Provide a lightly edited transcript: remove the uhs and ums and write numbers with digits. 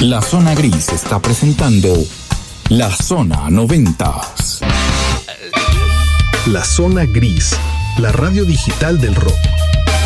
La Zona Gris está presentando La Zona 90. La Zona Gris, la radio digital del rock.